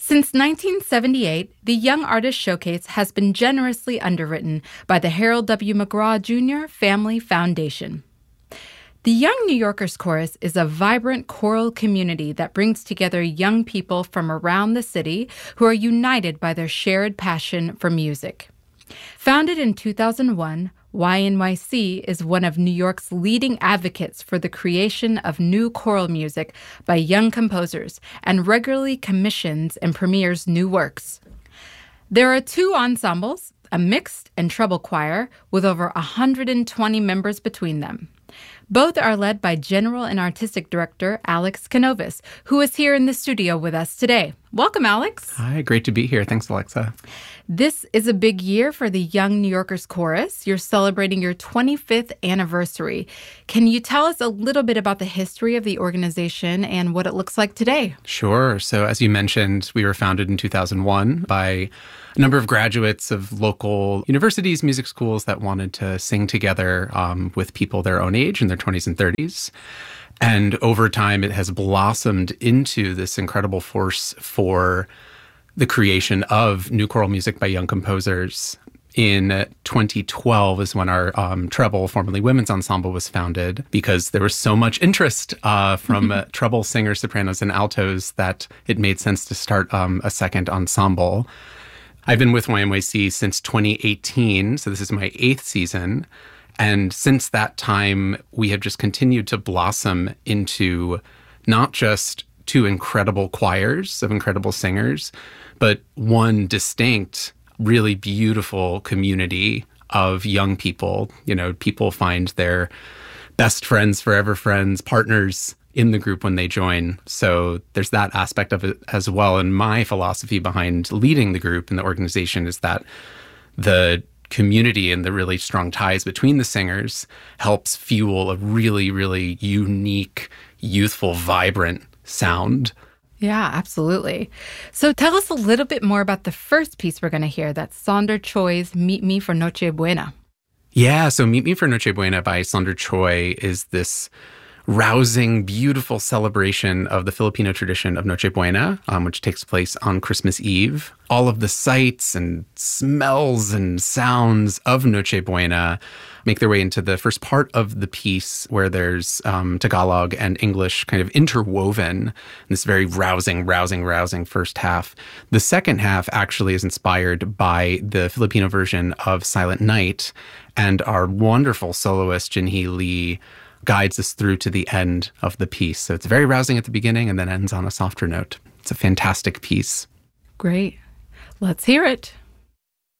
Since 1978, the Young Artist Showcase has been generously underwritten by the Harold W. McGraw Jr. Family Foundation. The Young New Yorkers Chorus is a vibrant choral community that brings together young people from around the city who are united by their shared passion for music. Founded in 2001, YNYC is one of New York's leading advocates for the creation of new choral music by young composers and regularly commissions and premieres new works. There are two ensembles, a mixed and treble choir, with over 120 members between them. Both are led by General and Artistic Director Alex Canovas, who is here in the studio with us today. Welcome, Alex. Hi, great to be here. Thanks, Alexa. This is a big year for the Young New Yorkers Chorus. You're celebrating your 25th anniversary. Can you tell us a little bit about the history of the organization and what it looks like today? Sure. So as you mentioned, we were founded in 2001 by a number of graduates of local universities, music schools that wanted to sing together with people their own age in their 20s and 30s. And over time, it has blossomed into this incredible force for the creation of new choral music by young composers. In 2012 is when our treble, formerly Women's Ensemble, was founded because there was so much interest from treble singers, sopranos, and altos that it made sense to start a second ensemble. I've been with YNYC since 2018, so this is my 8th season. And since that time, we have just continued to blossom into not just two incredible choirs of incredible singers, but one distinct, really beautiful community of young people. You know, people find their best friends, forever friends, partners in the group when they join. So there's that aspect of it as well. And my philosophy behind leading the group and the organization is that the community and the really strong ties between the singers helps fuel a really, really unique, youthful, vibrant sound. Yeah, absolutely. So tell us a little bit more about the first piece we're going to hear. That's Sonder Choi's Meet Me for Noche Buena. Yeah, so Meet Me for Noche Buena by Sonder Choi is this rousing, beautiful celebration of the Filipino tradition of Noche Buena, which takes place on Christmas Eve. All of the sights and smells and sounds of Noche Buena make their way into the first part of the piece, where there's Tagalog and English kind of interwoven in this very rousing first half. The second half actually is inspired by the Filipino version of Silent Night, and our wonderful soloist, Jinhee Lee, guides us through to the end of the piece. So it's very rousing at the beginning and then ends on a softer note. It's a fantastic piece. Great. Let's hear it.